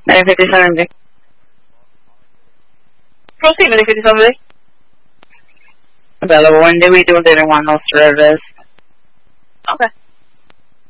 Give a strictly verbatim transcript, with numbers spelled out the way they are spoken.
nine fifty-seven B. Proceed with the fifty-seven B. Available. When do we do didn't want no service? Okay.